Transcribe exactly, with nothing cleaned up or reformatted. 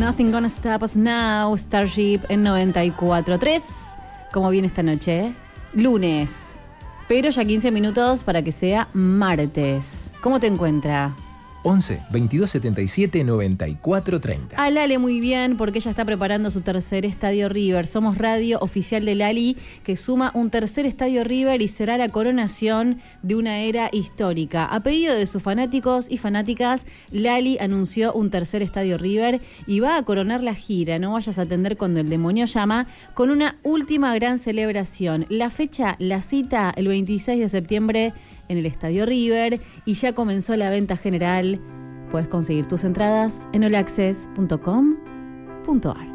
Nothing Gonna Stop Us Now, Starship en noventa y cuatro punto tres. ¿Cómo viene esta noche? ¿Eh? Lunes, pero ya quince minutos para que sea martes. ¿Cómo te encuentra? once, veintidós, setenta y siete, noventa y cuatro, treinta. A Lale muy bien, porque ella está preparando su tercer Estadio River. Somos radio oficial de Lali, que suma un tercer Estadio River y será la coronación de una era histórica. A pedido de sus fanáticos y fanáticas, Lali anunció un tercer Estadio River y va a coronar la gira. No vayas a atender cuando el demonio llama, con una última gran celebración. La fecha, la cita, el veintiséis de septiembre en el Estadio River, y ya comenzó la venta general. Puedes conseguir tus entradas en all access punto com punto a r.